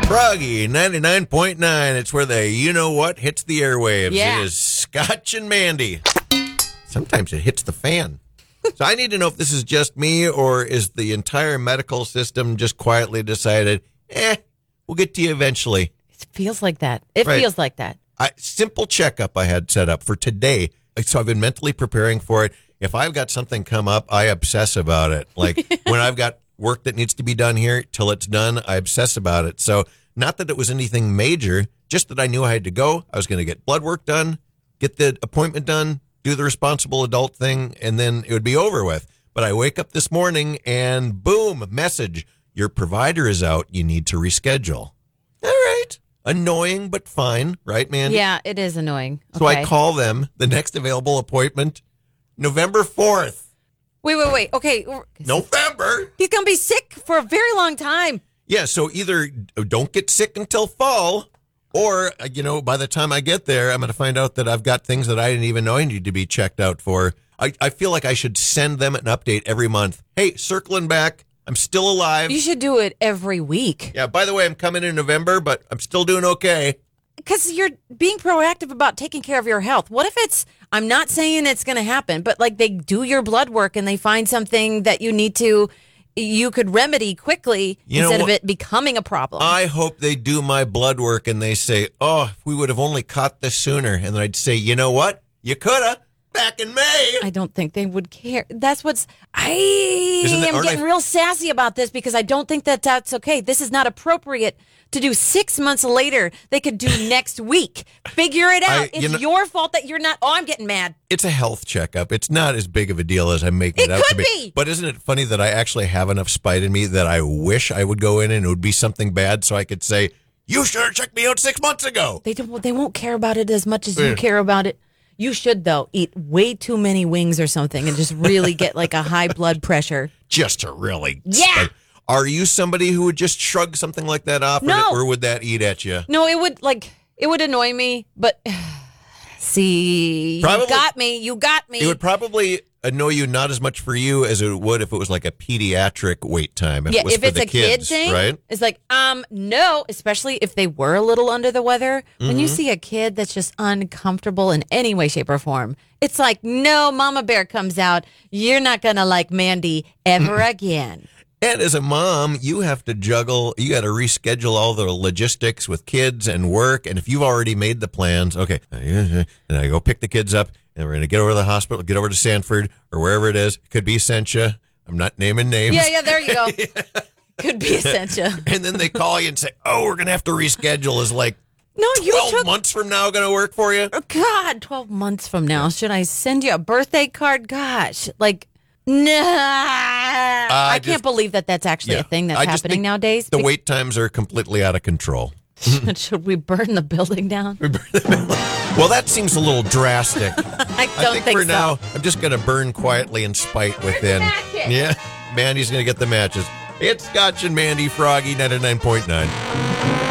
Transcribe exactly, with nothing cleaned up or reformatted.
Froggy ninety-nine point nine. It's where the you-know-what hits the airwaves. Yeah. It is Scotch and Mandy. Sometimes it hits the fan. So I need to know if this is just me or is the entire medical system just quietly decided, eh, we'll get to you eventually. It feels like that. It Right. feels like that. I, simple checkup I had set up for today. So I've been mentally preparing for it. If I've got something come up, I obsess about it. Like when I've got work that needs to be done here, till it's done, I obsess about it. So not that it was anything major, just that I knew I had to go. I was going to get blood work done, get the appointment done, do the responsible adult thing, and then it would be over with. But I wake up this morning and boom, message. Your provider is out. You need to reschedule. All right. Annoying, but fine. Right, Mandy? Yeah, it is annoying. So I Okay. call them, the next available appointment, November fourth. Wait, wait, wait. Okay. November? He's going to be sick for a very long time. Yeah, so either don't get sick until fall, or, uh, you know, by the time I get there, I'm going to find out that I've got things that I didn't even know I need to be checked out for. I, I feel like I should send them an update every month. Hey, circling back, I'm still alive. You should do it every week. Yeah, by the way, I'm coming in November, but I'm still doing okay. Because you're being proactive about taking care of your health. What if it's, I'm not saying it's going to happen, but like they do your blood work and they find something that you need to, you could remedy quickly You know instead of what? it becoming a problem. I hope they do my blood work and they say, oh, if we would have only caught this sooner. And then I'd say, you know what? You could have back in May. I don't think they would care. That's what's, I Isn't that- am aren't getting I- real sassy about this because I don't think that that's okay. This is not appropriate to do six months later. They could do next week. Figure it out. I- you it's know- your fault that you're not, oh, I'm getting mad. It's a health checkup. It's not as big of a deal as I'm making it, It out to could be. be. But isn't it funny that I actually have enough spite in me that I wish I would go in and it would be something bad so I could say, you should have checked me out six months ago. They don't. They won't care about it as much as Yeah. you care about it. You should though eat way too many wings or something and just really get like a high blood pressure. Just to really. Yeah. spite. Are you somebody who would just shrug something like that off? Or, No. or would that eat at you? No, it would like it would annoy me, but see, Probably- you got me. You got me. It would probably annoy you not as much for you as it would if it was like a pediatric wait time. If yeah, it was if for it's the a kids, kid thing, right? it's like um no, especially if they were a little under the weather. When Mm-hmm. you see a kid that's just uncomfortable in any way, shape, or form, it's like no, Mama Bear comes out. You're not gonna like Mandy ever again. And as a mom, you have to juggle, you got to reschedule all the logistics with kids and work. And if you've already made the plans, okay, and I go pick the kids up and we're going to get over to the hospital, get over to Sanford or wherever it is. It could be Essentia. I'm not naming names. Yeah, yeah, there you go. Could be Essentia. And then they call you and say, oh, we're going to have to reschedule. Is like No, you twelve took. months from now going to work for you? God, twelve months from now, should I send you a birthday card? Gosh, like, nah. I, just- can't believe that that's actually Yeah. a thing that's I just happening think nowadays. The wait times are completely out of control. Should we burn the building down? Well, that seems a little drastic. I I don't think, think, for so. now, I'm just going to burn quietly and spite within. matches? Yeah, Mandy's going to get the matches. It's Scotch and Mandy, Froggy ninety-nine point nine.